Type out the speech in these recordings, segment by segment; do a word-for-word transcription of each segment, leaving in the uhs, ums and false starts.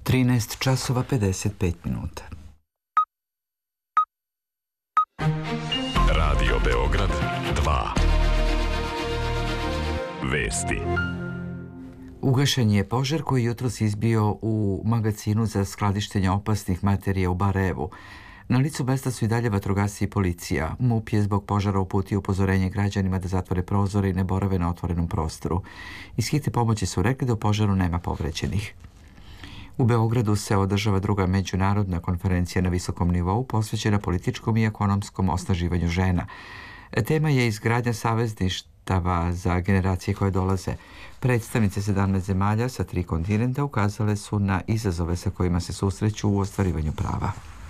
trinaest časova pedeset pet minuta. Radio Beograd dva. Vesti. Ugašen je požar koji jutros izbio u magacinu za skladištenje opasnih materija u Barajevu. Na licu mesta su i dalje vatrogasci i policija. MUP je zbog požara uputio upozorenje građanima da zatvore prozore i ne borave na otvorenom prostoru. Iz hitne pomoći su rekli da u požaru nema povređenih. U Beogradu se održava druga međunarodna konferencija na visokom nivou posvećena političkom i ekonomskom osnaživanju žena. Tema je izgradnja savezništava za generacije koje dolaze. Predstavnice sedamnaest zemalja sa tri kontinenta ukazale su na izazove sa kojima se susreću u ostvarivanju prava.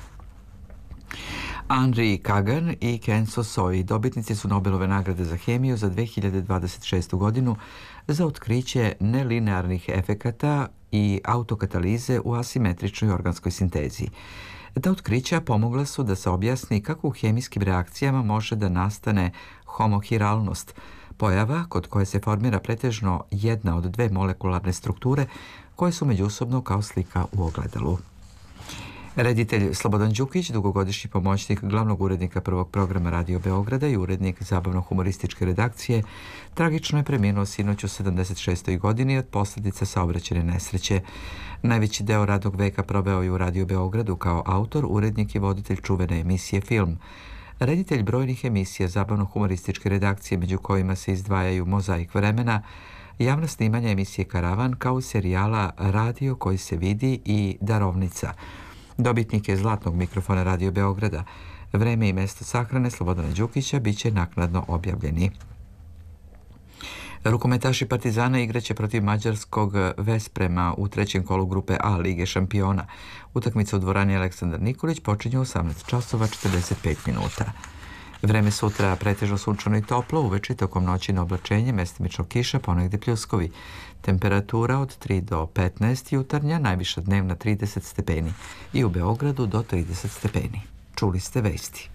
Andri Kagan i Kenzo Soi dobitnici su Nobelove nagrade za hemiju za dve hiljade dvadeset šestu. godinu za otkriće nelinearnih efekata i autokatalize u asimetričnoj organskoj sintezi. Ta otkrića pomogla su da se objasni kako u hemijskim reakcijama može da nastane homohiralnost, pojava kod koje se formira pretežno jedna od dve molekularne strukture koje su međusobno kao slika u ogledalu. Reditelj Slobodan Đukić, dugogodišnji pomoćnik glavnog urednika prvog programa Radio Beograda i urednik zabavno-humorističke redakcije, tragično je preminuo sinoć u sedamdeset šestoj. godini od posljedica saobraćajne nesreće. Najveći deo radnog veka proveo je u Radio Beogradu kao autor, urednik i voditelj čuvene emisije Film. Reditelj brojnih emisija zabavno-humorističke redakcije, među kojima se izdvajaju Mozaik vremena, javna snimanja emisije Karavan, kao serijala Radio koji se vidi i Darovnica. Dobitnik je zlatnog mikrofona Radio Beograda. Vreme i mesto sahrane Slobodana Đukića bit će naknadno objavljeni. Rukometaši Partizana igraće protiv mađarskog Vesprema u trećem kolu grupe A Lige šampiona. Utakmica u dvorani Aleksandar Nikolić počinje u osamnaest časova četrdeset pet minuta. Vreme sutra pretežno sunčano i toplo, uveče tokom noći na oblačenje, mestimično kiša, ponegde pljuskovi. Temperatura od tri do petnaest jutarnja, najviša dnevna trideset stepeni i u Beogradu do trideset stepeni. Čuli ste vesti.